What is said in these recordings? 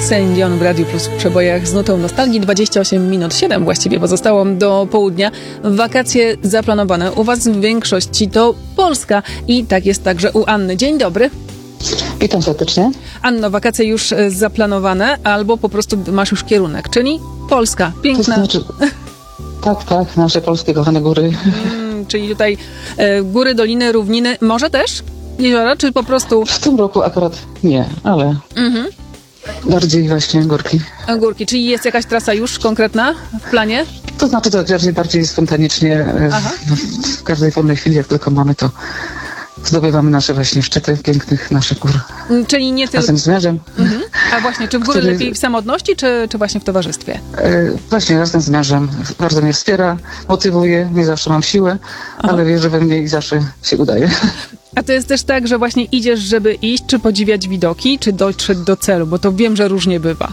Celine Dion w Radiu Plus w przebojach z nutą nostalgii. 28 minut 7 właściwie pozostało do południa. Wakacje zaplanowane u Was w większości to Polska i tak jest także u Anny. Dzień dobry. Witam serdecznie. Anno, wakacje już zaplanowane albo po prostu masz już kierunek, czyli Polska, piękna. To znaczy, tak, nasze polskie kochane góry. Czyli tutaj góry, doliny, równiny, może też jeziora, czy po prostu... W tym roku akurat nie, ale bardziej właśnie górki. Górki, czyli jest jakaś trasa już konkretna w planie? To znaczy to bardziej spontanicznie, w każdej wolnej chwili, jak tylko mamy, to zdobywamy nasze właśnie szczyty pięknych naszych gór. Czyli nie tylko... Razem z mężem. A właśnie, czy w góry lepiej w samotności, czy właśnie w towarzystwie? Właśnie razem z mężem. Bardzo mnie wspiera, motywuje, nie zawsze mam siłę, ale wierzy we mnie i zawsze się udaje. A to jest też tak, że właśnie idziesz, żeby iść, czy podziwiać widoki, czy dotrzeć do celu, bo to wiem, że różnie bywa.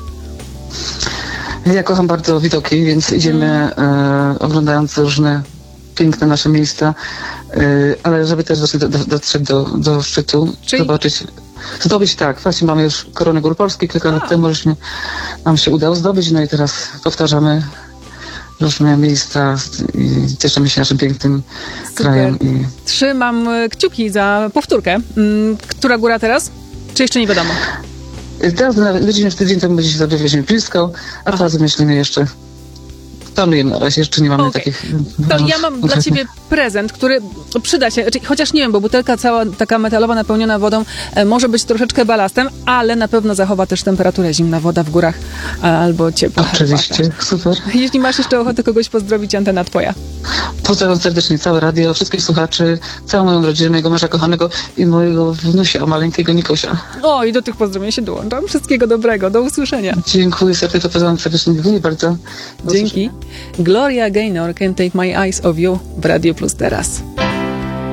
Ja kocham bardzo widoki, więc idziemy oglądając różne piękne nasze miejsca, ale żeby też dotrzeć do szczytu, czyli... zdobyć, tak, właśnie mamy już Koronę Gór Polskich, kilka lat temu nam się udało zdobyć, no i teraz powtarzamy różne miejsca i cieszymy się naszym pięknym krajem. Trzymam kciuki za powtórkę. Która góra teraz? Czy jeszcze nie wiadomo? Teraz w tydzień temu będzie się sobie blisko, a teraz myślimy jeszcze. Planujemy na razie, jeszcze nie mamy takich... To ja mam dla Ciebie prezent, który przyda się, chociaż nie wiem, bo butelka cała taka metalowa napełniona wodą może być troszeczkę balastem, ale na pewno zachowa też temperaturę, zimna woda w górach albo ciepła. Oczywiście, super. Jeśli masz jeszcze ochotę kogoś pozdrowić, antena Twoja. Pozdrawiam serdecznie całe radio, wszystkich słuchaczy, całą moją rodzinę, mojego męża kochanego i mojego wnusia, maleńkiego Nikosia. O, i do tych pozdrowień się dołączam. Wszystkiego dobrego, do usłyszenia. Dziękuję serdecznie, pozdrawiam serdecznie, dziękuję bardzo. Dzięki. Gloria Gaynor, Can't Take My Eyes Off You w Radio Plus teraz.